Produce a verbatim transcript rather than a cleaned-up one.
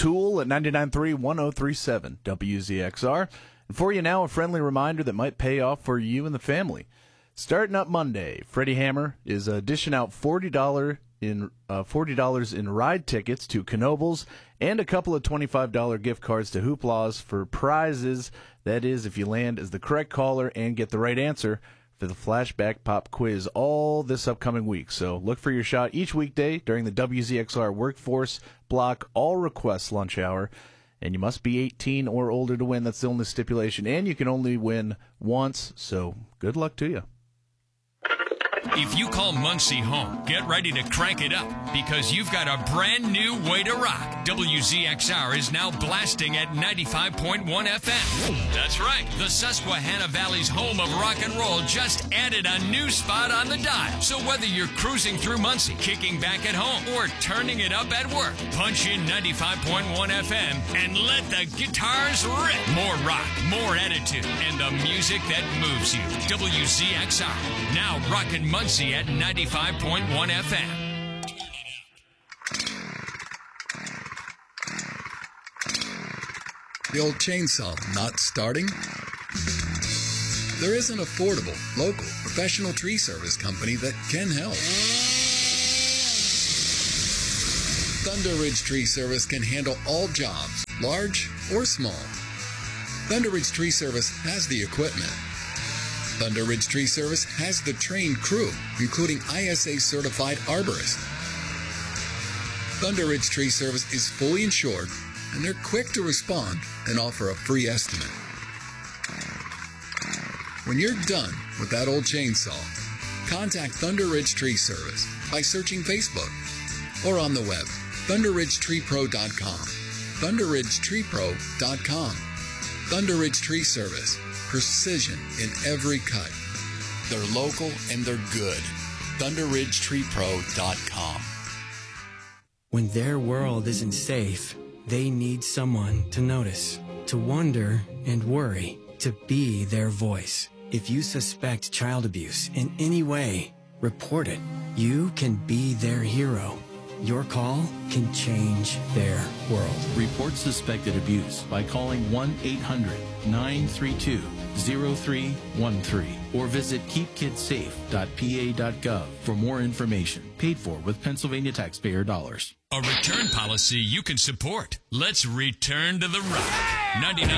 Tool at ninety-nine point three, one oh three point seven W Z X R. And for you now, a friendly reminder that might pay off for you and the family. Starting up Monday, Freddie Hammer is uh, dishing out forty dollars in uh, forty dollars in ride tickets to Knoebels and a couple of twenty-five dollars gift cards to Hooplaws for prizes. That is, if you land as the correct caller and get the right answer for the Flashback Pop Quiz all this upcoming week. So look for your shot each weekday during the W Z X R Workforce Block All Requests Lunch Hour. And you must be eighteen or older to win. That's the only stipulation. And you can only win once. So good luck to you. If you call Muncie home, get ready to crank it up because you've got a brand new way to rock. W Z X R is now blasting at ninety-five point one F M. That's right. The Susquehanna Valley's home of rock and roll just added a new spot on the dial. So whether you're cruising through Muncie, kicking back at home, or turning it up at work, punch in ninety-five point one F M and let the guitars rip. More rock, more attitude, and the music that moves you. W Z X R, now rockin' Muncie at ninety-five point one F M. The old chainsaw not starting? There is an affordable, local, professional tree service company that can help. Thunder Ridge Tree Service can handle all jobs, large or small. Thunder Ridge Tree Service has the equipment. Thunder Ridge Tree Service has the trained crew, including I S A certified arborists. Thunder Ridge Tree Service is fully insured, and they're quick to respond and offer a free estimate. When you're done with that old chainsaw, contact Thunder Ridge Tree Service by searching Facebook or on the web, thunder ridge tree pro dot com. thunder ridge tree pro dot com. Thunder Ridge Tree Service. Precision in every cut. They're local and they're good. thunder ridge tree pro dot com. When their world isn't safe, they need someone to notice, to wonder and worry, to be their voice. If you suspect child abuse in any way, report it. You can be their hero. Your call can change their world. Report suspected abuse by calling one eight hundred nine three two zero three one three or visit keep kids safe dot p a dot gov for more information. Paid for with Pennsylvania taxpayer dollars. A return policy you can support. Let's return to the rock. ninety-nine